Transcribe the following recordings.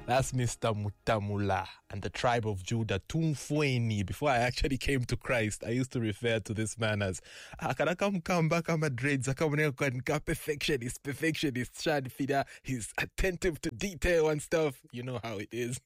That's Mr. Mutamula and the tribe of Judah, Tumfueni. Before I actually came to Christ, I used to refer to this man as perfectionist, he's attentive to detail and stuff. You know how it is.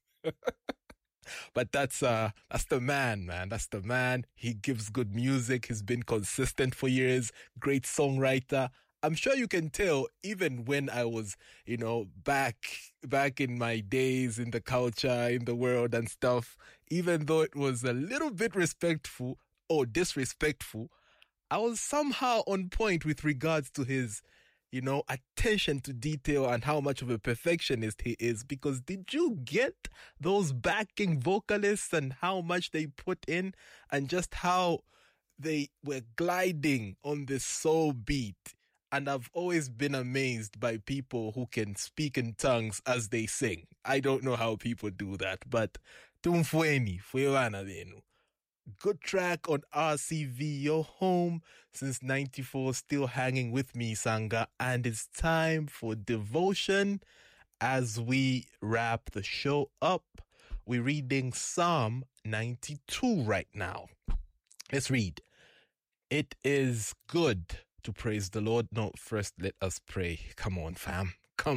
But that's the man, man. That's the man. He gives good music. He's been consistent for years. Great songwriter. I'm sure you can tell, even when I was, back in my days in the culture, in the world and stuff, even though it was a little bit respectful or disrespectful, I was somehow on point with regards to his, attention to detail and how much of a perfectionist he is. Because did you get those backing vocalists and how much they put in and just how they were gliding on this soul beat? And I've always been amazed by people who can speak in tongues as they sing. I don't know how people do that, but Tumfueni, Fuewana Denu. Good track on RCV, your home since 94, still hanging with me, Sangha. And it's time for devotion as we wrap the show up. We're reading Psalm 92 right now. Let's read. It is good to praise the Lord. No, first let us pray. Come on, fam.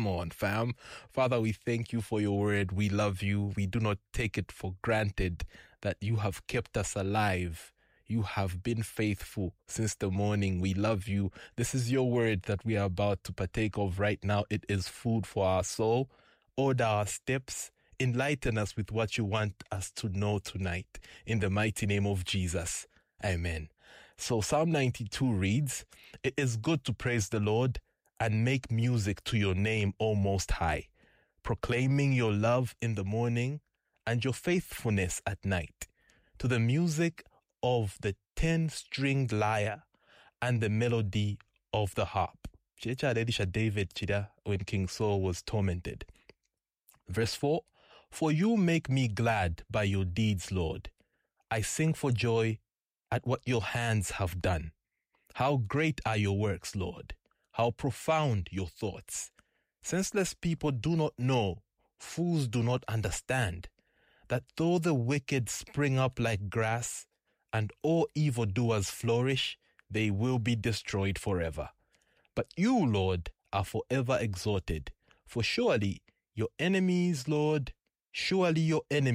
Father, we thank you for your word. We love you. We do not take it for granted that you have kept us alive. You have been faithful since the morning. We love you. This is your word that we are about to partake of right now. It is food for our soul. Order our steps. Enlighten us with what you want us to know tonight. In the mighty name of Jesus. Amen. So Psalm 92 reads, "It is good to praise the Lord and make music to your name, O Most High, proclaiming your love in the morning and your faithfulness at night, to the music of the 10-stringed lyre and the melody of the harp." David when King Saul was tormented. Verse 4, "For you make me glad by your deeds, Lord. I sing for joy at what your hands have done. How great are your works, Lord. How profound your thoughts. Senseless people do not know, fools do not understand, that though the wicked spring up like grass, and all evildoers flourish, they will be destroyed forever. But you, Lord, are forever exalted. For surely your enemies, Lord, surely your enemies